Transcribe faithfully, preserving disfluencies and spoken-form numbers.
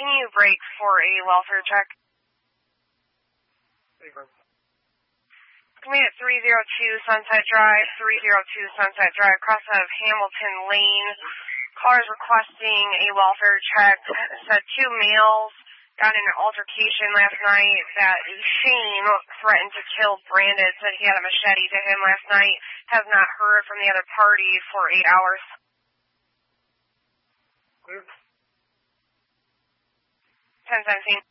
can you break for a welfare check? Come in at three oh two Sunset Drive, three oh two Sunset Drive, cross of Hamilton Lane. Caller's requesting a welfare check. It said two males got in an altercation last night that Shane threatened to kill Brandon, said he had a machete to him last night. Has not heard from the other party for eight hours. Clear. ten seventeen.